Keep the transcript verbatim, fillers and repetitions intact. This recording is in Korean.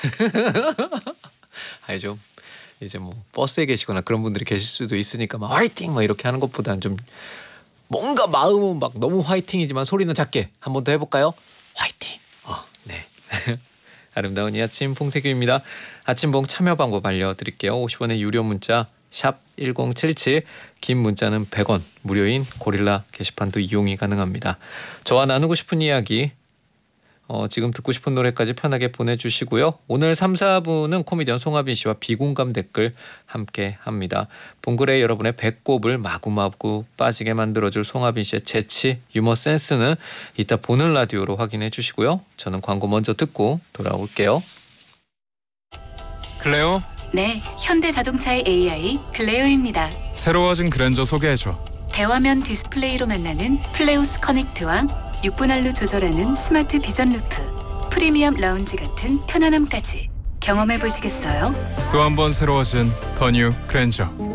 아니 좀 이제 뭐 버스에 계시거나 그런 분들이 계실 수도 있으니까 막 화이팅 막 이렇게 하는 것보다는 좀 뭔가 마음은 막 너무 화이팅이지만 소리는 작게 한 번 더 해볼까요? 화이팅. 어, 네. 아름다운 이 아침 봉태규입니다. 아침봉 참여 방법 알려드릴게요. 오십 원의 유료 문자 샵 일공칠칠, 긴 문자는 백 원, 무료인 고릴라 게시판도 이용이 가능합니다. 저와 나누고 싶은 이야기, 어, 지금 듣고 싶은 노래까지 편하게 보내주시고요. 오늘 삼, 사 부는 코미디언 송하빈 씨와 비공감 댓글 함께 합니다. 봉글에 여러분의 배꼽을 마구마구 빠지게 만들어줄 송하빈 씨의 재치, 유머 센스는 이따 보는 라디오로 확인해 주시고요. 저는 광고 먼저 듣고 돌아올게요. 클레오? 네, 현대자동차의 에이아이 클레오입니다. 새로워진 그랜저 소개해줘. 대화면 디스플레이로 만나는 플레오스 커넥트와 육 분 안로 조절하는 스마트 비전 루프, 프리미엄 라운지 같은 편안함까지 경험해 보시겠어요? 또 한 번 새로워진 더 뉴 그랜저.